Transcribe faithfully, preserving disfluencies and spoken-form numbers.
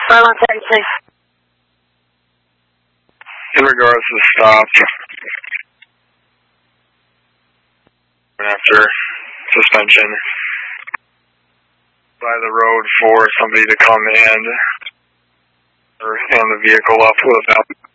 five one seven six. In regards to the stop, after suspension, by the road for somebody to come and or hand the vehicle up without